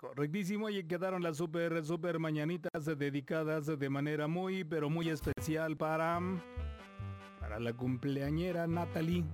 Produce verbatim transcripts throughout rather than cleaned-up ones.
Correctísimo, y quedaron las super, super mañanitas dedicadas de manera muy, pero muy especial para, para la cumpleañera Natalie.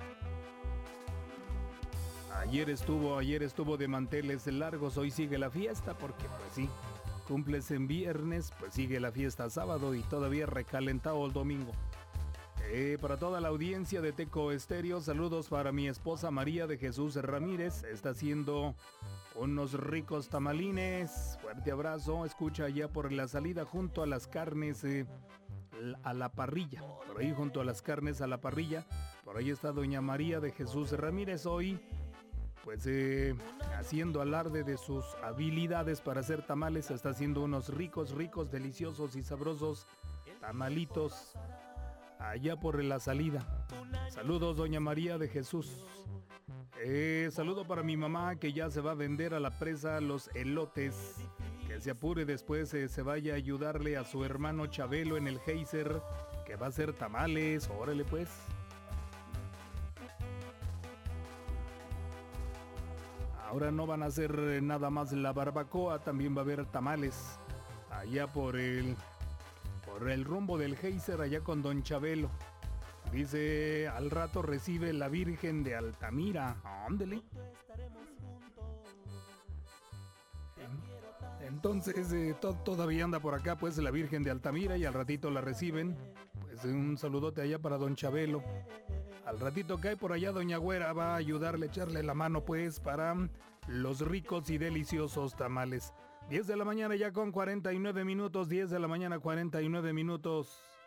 Ayer estuvo, ayer estuvo de manteles largos, hoy sigue la fiesta, porque pues sí, cumples en viernes, pues sigue la fiesta sábado y todavía recalentado el domingo. Eh, para toda la audiencia de Teco Estéreo, saludos para mi esposa María de Jesús Ramírez, está haciendo unos ricos tamalines, fuerte abrazo, escucha allá por la salida junto a las carnes eh, a la parrilla, por ahí junto a las carnes a la parrilla, por ahí está doña María de Jesús Ramírez hoy, pues eh, haciendo alarde de sus habilidades para hacer tamales, está haciendo unos ricos, ricos, deliciosos y sabrosos tamalitos allá por la salida. Saludos doña María de Jesús. Eh, saludo para mi mamá que ya se va a vender a la presa los elotes. Que se apure después, eh, se vaya a ayudarle a su hermano Chabelo en el geyser, que va a hacer tamales. Órale pues. Ahora no van a hacer nada más la barbacoa, también va a haber tamales. Allá por el, por el rumbo del geyser, allá con don Chabelo. Dice, al rato recibe la Virgen de Altamira. Ándele. Entonces, eh, to- todavía anda por acá, pues, la Virgen de Altamira y al ratito la reciben. Pues un saludote allá para don Chabelo. Al ratito cae por allá doña Güera, va a ayudarle, echarle la mano, pues, para los ricos y deliciosos tamales. diez de la mañana ya con cuarenta y nueve minutos, diez de la mañana cuarenta y nueve minutos.